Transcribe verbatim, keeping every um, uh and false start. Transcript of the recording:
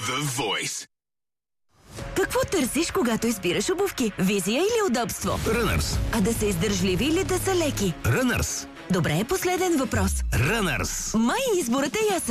The Voice. Какво търсиш, когато избираш обувки? Визия или удобство? Runners. А да са издържливи или да са леки? Runners. Добре, последен въпрос. Runners. Май изборът е ясен.